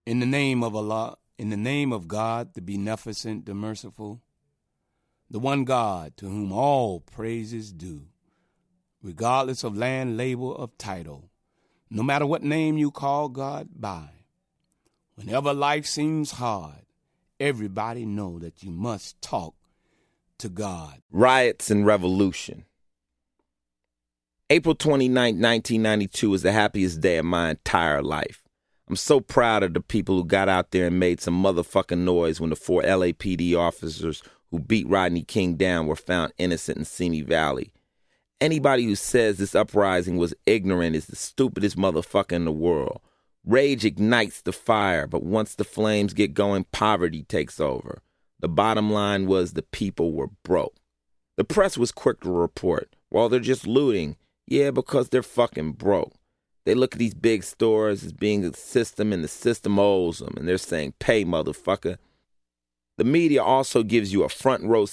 In the name of Allah, in the name of God, the Beneficent, the Merciful, the one God to whom all praise is due, regardless of land, label, of title, no matter what name you call God by. Whenever life seems hard, everybody know that you must talk to God. Riots and revolution. April 29, 1992 is the happiest day of my entire life. I'm so proud of the people who got out there and made some motherfucking noise when the 4 LAPD officers who beat Rodney King down were found innocent in Simi Valley. Anybody who says this uprising was ignorant is the stupidest motherfucker in the world. Rage ignites the fire, but once the flames get going, poverty takes over. The bottom line was the people were broke. The press was quick to report, well, they're just looting. Yeah, because they're fucking broke. They look at these big stores as being a system, and the system owes them, and they're saying, pay, motherfucker. The media also gives you a front row